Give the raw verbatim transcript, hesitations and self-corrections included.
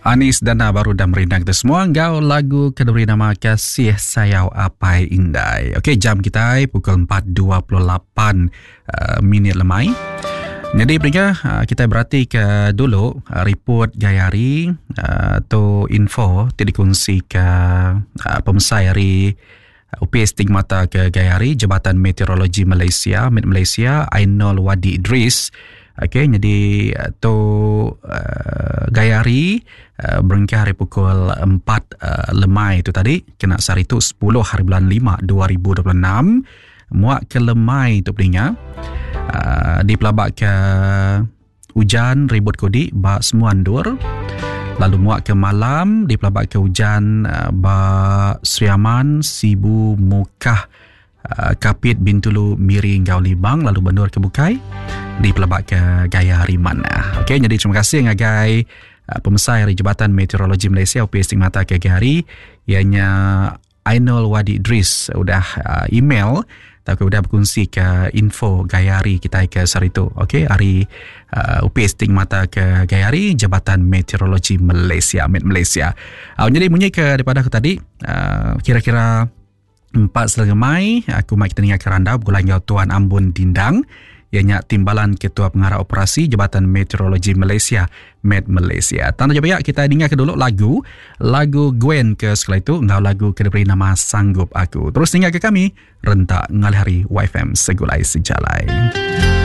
Anis Dana baru dah merindang kita semua. Engkau lagu kedua nama Kasih Sayau Apai Indai. Okey, jam kita pukul empat dua puluh lapan uh, minit lemai. Jadi pendengar, uh, kita berhati ke dulu uh, report Gayari uh, atau info yang dikongsi ke uh, pemesai hari U P S Stigmata ke Gayari, Jabatan Meteorologi Malaysia, Met Malaysia, Ainul Wadi Idris. Okey, jadi tu uh, Gayari uh, berengkah hari pukul empat uh, lemai itu tadi, kena sehari itu sepuluh hari bulan lima dua ribu dua puluh enam. Muak ke lemai itu pendengar. Uh, di pelabak ke hujan ribut kodi ba semua andur. Lalu muak ke malam di pelabak ke hujan uh, ba Seriaman, Sibu, Mukah, uh, Kapit, Bintulu, Miri, Ngau Libang, lalu Bendur ke Bukai di pelabak ke Gaya Hariman. Okey, jadi terima kasih ngagai uh, pemesai dari Jabatan Meteorologi Malaysia U P S Stigmata ke Gayari, ianya Ainul Wadi Idris sudah uh, email tapi sudah berkongsi ke info Gayari kita ke hari itu. Okey, hari uh, U P S Stigmata ke Gayari, Jabatan Meteorologi Malaysia, Met Malaysia. Uh, jadi bunyi ke daripada aku tadi, uh, kira-kira empat setengah Mai, aku mai kita dengar keranda bergulang Tuan Ambon Dindang, ianya Timbalan Ketua Pengarah Operasi Jabatan Meteorologi Malaysia, Met Malaysia. Tanpa jawab, kita dengar ke dulu lagu lagu Gwen ke sekali itu, ngau lagu ke diberi nama Sanggup Aku. Terus dengar ke kami rentak ngalih hari Y F M Segulai Sejalai.